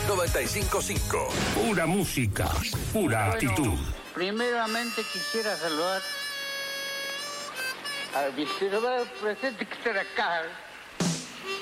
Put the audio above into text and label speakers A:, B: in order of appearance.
A: 95.5.
B: Pura música, pura actitud.
C: Primeramente quisiera saludar al vicepresidente que está acá.